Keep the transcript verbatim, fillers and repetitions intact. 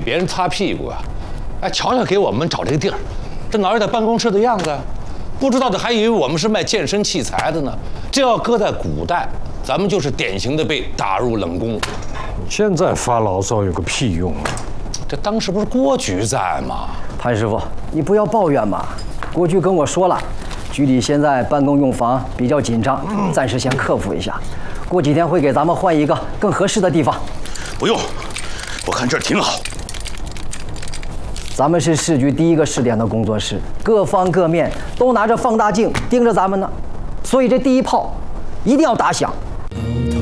别人擦屁股啊！哎，瞧瞧给我们找这个地儿，这哪有点办公室的样子啊？不知道的还以为我们是卖健身器材的呢。这要搁在古代，咱们就是典型的被打入冷宫。 现在发牢骚有个屁用啊！ 这当时不是郭局在吗？ 潘师傅，你不要抱怨嘛。郭局跟我说了，局里现在办公用房比较紧张，暂时先克服一下，过几天会给咱们换一个更合适的地方。 不用，我看这儿挺好。 咱们是市局第一个试点的工作室，各方各面都拿着放大镜盯着咱们呢，所以这第一炮一定要打响。